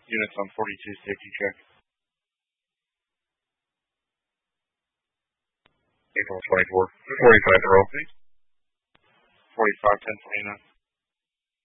Units on 42, safety check. April 24, 45 roll. 45, 1029.